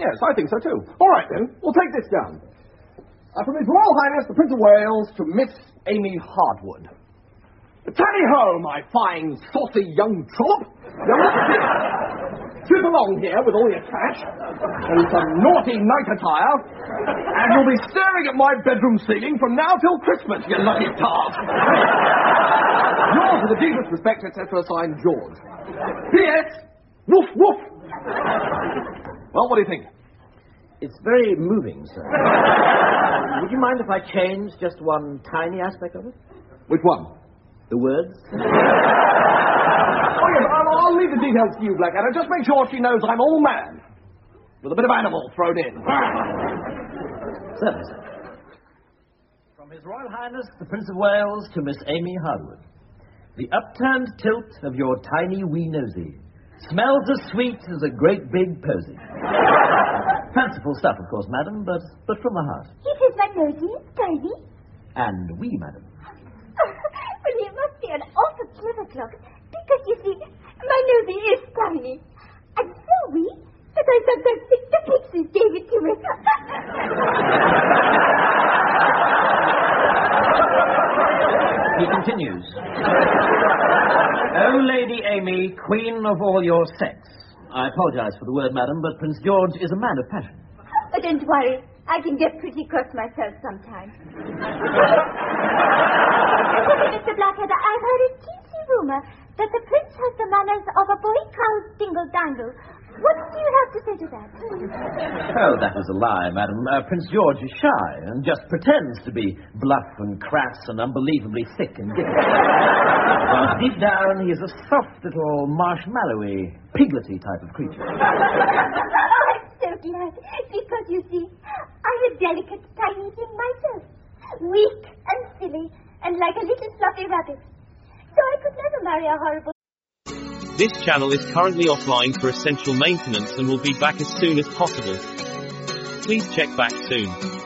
Yes, I think so too. All right, then. We'll take this down. From His Royal Highness, the Prince of Wales, to Miss Amy Hardwood. Tally-ho, my fine, saucy young trollop. Now, look at this. Trip along here with all your cash and some naughty night attire, and you'll be staring at my bedroom ceiling from now till Christmas, you lucky tart. Yours with the deepest respect, etc., signed George. P.S. Woof, woof. Well, what do you think? It's very moving, sir. Would you mind if I change just one tiny aspect of it? Which one? The words? Oh, yes, I'll leave the details to you, Blackadder. Just make sure she knows I'm all man. With a bit of animal thrown in. Certainly, sir. From His Royal Highness, the Prince of Wales, to Miss Amy Hardwood. The upturned tilt of your tiny wee nosy smells as sweet as a great big posy. Fanciful stuff, of course, madam, but from the heart. He says my nosy is tiny. And wee, madam. Well, he must be an awful clever clock, because, you see, my nosy is tiny. And so wee that I sometimes think the pixies gave it to me. He continues. Oh, Lady Amy, queen of all your sex. I apologize for the word, madam, but Prince George is a man of passion. Oh, don't worry. I can get pretty cross myself sometimes. Mr. Blackadder, I've heard a teensy rumor that the prince has the manners of a boy called Dingle-Dangle. What do you have to say to that? Oh, that was a lie, madam. Prince George is shy and just pretends to be bluff and crass and unbelievably thick and giddy. But deep down, he is a soft little marshmallowy, piglety type of creature. Oh, I'm so glad. Because, you see, I'm a delicate, tiny thing myself. Weak and silly and like a little fluffy rabbit. So I could never marry a horrible... This channel is currently offline for essential maintenance and will be back as soon as possible. Please check back soon.